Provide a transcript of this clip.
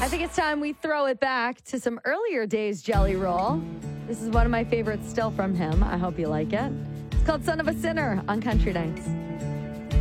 I think it's time we throw it back to some earlier days Jelly Roll. This is one of my favorites still from him. I hope you like it. It's called Son of a Sinner on Country Nights.